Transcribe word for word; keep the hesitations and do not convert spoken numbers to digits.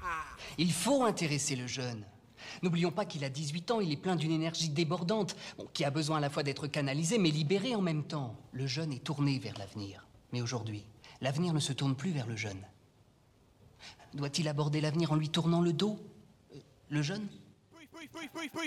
Il faut intéresser le jeune. N'oublions pas qu'il a dix-huit ans, il est plein d'une énergie débordante, bon, qui a besoin à la fois d'être canalisée, mais libérée en même temps. Le jeune est tourné vers l'avenir. Mais aujourd'hui, l'avenir ne se tourne plus vers le jeune. Doit-il aborder l'avenir en lui tournant le dos? euh, Le jeune?